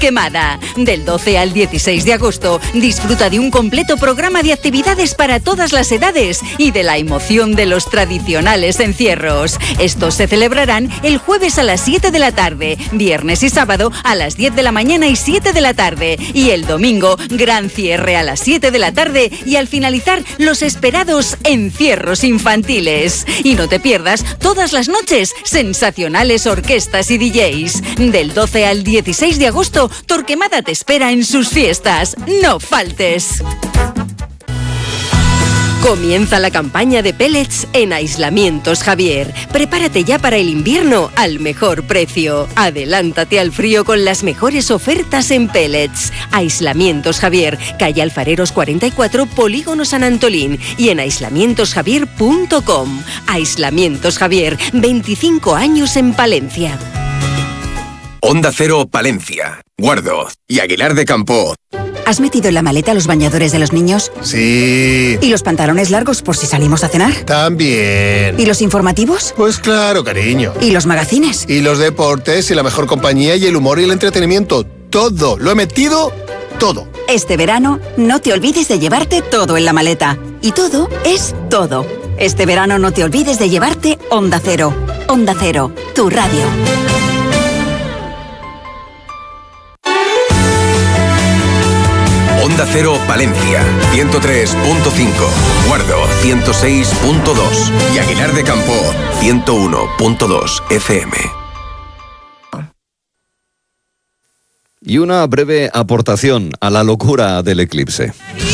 Torquemada. Del 12 al 16 de agosto, disfruta de un completo programa de actividades para todas las edades y de la emoción de los tradicionales encierros. Estos se celebrarán el jueves a las 7 de la tarde, viernes y sábado a las 10 de la mañana y 7 de la tarde, y el domingo, gran cierre a las 7 de la tarde y al finalizar los esperados encierros infantiles. Y no te pierdas todas las noches sensacionales orquestas y DJs. Del 12 al 16 de agosto, Torquemada te espera en sus fiestas. ¡No faltes! Comienza la campaña de pellets en Aislamientos Javier. Prepárate ya para el invierno al mejor precio. Adelántate al frío con las mejores ofertas en pellets. Aislamientos Javier, calle Alfareros 44, Polígono San Antolín, y en aislamientosjavier.com. Aislamientos Javier, 25 años en Palencia. Onda Cero Palencia, Guardo y Aguilar de Campoo. ¿Has metido en la maleta los bañadores de los niños? Sí. ¿Y los pantalones largos por si salimos a cenar? También. ¿Y los informativos? Pues claro, cariño. ¿Y los magazines? Y los deportes y la mejor compañía y el humor y el entretenimiento. Todo. Lo he metido todo. Este verano, no te olvides de llevarte todo en la maleta. Y todo es todo. Este verano no te olvides de llevarte Onda Cero. Onda Cero, tu radio. Onda Cero Palencia, 103.5, Guardo, 106.2 y Aguilar de Campoo, 101.2 FM. Y una breve aportación a la locura del eclipse.